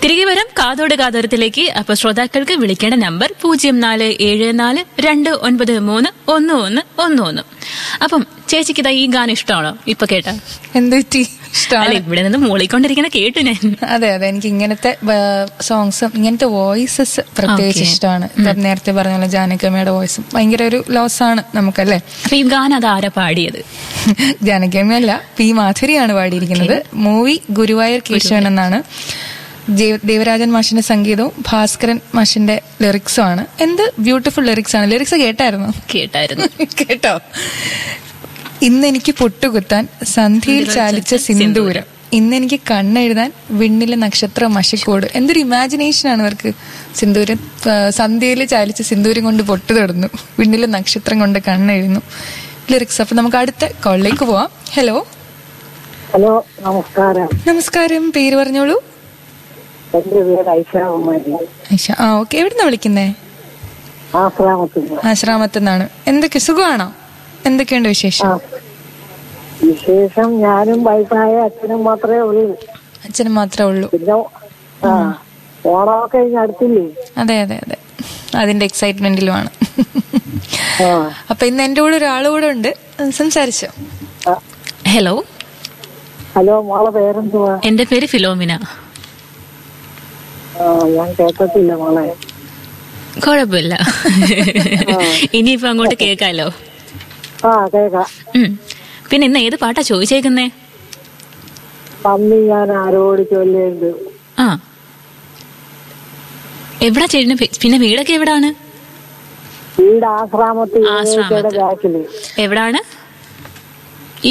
തിരികെ വരാം കാതോട് കാതോരത്തിലേക്ക്. അപ്പൊ ശ്രോതാക്കൾക്ക് വിളിക്കേണ്ട നമ്പർ 0474293111. അപ്പം ചേച്ചിക്ക് ഈ ഗാനം ഇഷ്ടമാണോ? ഇപ്പൊ കേട്ടാ എന്തുപറ്റി? ഇഷ്ടമാണ്. ഇവിടെ നിന്ന് മൂളിക്കൊണ്ടിരിക്കുന്ന കേട്ടു ഞാൻ. അതെ, എനിക്ക് ഇങ്ങനത്തെ സോങ്സും ഇങ്ങനത്തെ വോയിസസ് പ്രത്യേകിച്ച് ഇഷ്ടമാണ്. ഇപ്പം നേരത്തെ പറഞ്ഞ പോലെ ജാനകിയമ്മയുടെ വോയിസും ഭയങ്കര ഒരു ലോസ് ആണ് നമുക്കല്ലേ. അപ്പൊ ഈ ഗാനം അതാരാ പാടിയത്? ജാനകിയമ്മയല്ല, പി മാധുരിയാണ് പാടിയിരിക്കുന്നത്. മൂവി ഗുരുവായൂർ കേശവൻ എന്നാണ്. ദേവരാജൻ മാഷിന്റെ സംഗീതവും ഭാസ്കരൻ മാഷിന്റെ ലിറിക്സും ആണ്. എന്ത് ബ്യൂട്ടിഫുൾ ലിറിക്സ് ആണ്. ലിറിക്സ് കേട്ടായിരുന്നു? കേട്ടോ? ഇന്നെനിക്ക് പൊട്ടുകുത്താൻ സന്ധ്യയിൽ ചാലിച്ച സിന്ദൂരം, ഇന്നെനിക്ക് കണ്ണെഴുതാൻ വിണ്ണിലെ നക്ഷത്ര മഷിക്കോട്. എന്തൊരു ഇമാജിനേഷൻ ആണ് ഇവർക്ക്. സിന്ദൂരം, സന്ധ്യയിൽ ചാലിച്ച സിന്ദൂരം കൊണ്ട് പൊട്ടു തൊടുന്നു, വിണ്ണിലെ നക്ഷത്രം കൊണ്ട് കണ്ണെഴുതുന്നു. ലിറിക്സ്. അപ്പൊ നമുക്ക് അടുത്ത കോളിലേക്ക് പോവാം. ഹലോ. നമസ്കാരം. പേര് പറഞ്ഞോളൂ. ഐഷ. ഓക്കെ. എവിടുന്നാ വിളിക്കുന്നേ? ആശ്രാമത്തുനിന്നാണ്. എന്തൊക്കെ സുഖമാണോ? എന്തൊക്കെയുണ്ട് വിശേഷം? ഞാനും വയസ്സായ അച്ഛനും മാത്രമേ ഉള്ളൂ. പിന്നെ ഓണമൊക്കെ കഴിഞ്ഞ് അടുത്തില്ലേ? അതെ, അതിന്റെ എക്സൈറ്റ്മെന്റിലുമാണ്. അപ്പൊ ഇന്ന് എന്റെ കൂടെ ഒരാള് കൂടെ ഉണ്ട്. സംസാരിച്ചോ? ഹലോ. മോളെ പേരെന്തുവാ? എന്റെ പേര് ഫിലോമിന. ഞാൻ കേട്ടില്ല മോളെ. കുഴപ്പമില്ല, ഇനിയിപ്പോ അങ്ങോട്ട് കേക്കാലോ. കേക്കാം. പിന്നെ ഇന്ന് ഏത് പാട്ടാ ചോദിച്ചേക്കുന്നേ? ഞാൻ ആരോട് ചൊല്ലേണ്ടത്. എവിടാ ചേട്ടന്? പിന്നെ വീടൊക്കെ എവിടാണ്? വീട് ആശ്രാമത്ത്. എവിടാണ്? ഈ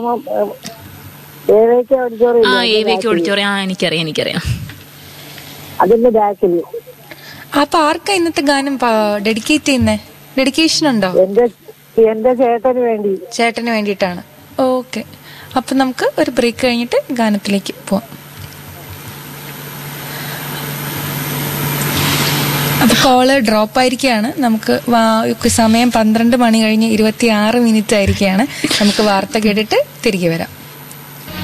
ഓഡിറ്റോറിയം. എനിക്കറിയാം. അതിന്റെ ബാക്കില്. അപ്പൊ ആർക്കാ ഇന്നത്തെ ഗാനം ഡെഡിക്കേറ്റ് ചെയ്യുന്നേ? ഡെഡിക്കേഷൻ ഉണ്ടോ? എന്റെ ചേട്ടന് വേണ്ടിയിട്ടാണ്. ഓക്കെ. അപ്പൊ നമുക്ക് ഒരു ബ്രേക്ക് കഴിഞ്ഞിട്ട് ഗാനത്തിലേക്ക് പോവാം. അപ്പൊ കോള് ഡ്രോപ്പ് ആയിരിക്കുകയാണ്. നമുക്ക് സമയം 12 മണി കഴിഞ്ഞ് 26 മിനിറ്റ് ആയിരിക്കുകയാണ്. നമുക്ക് വാർത്ത കേട്ടിട്ട് തിരികെ വരാം.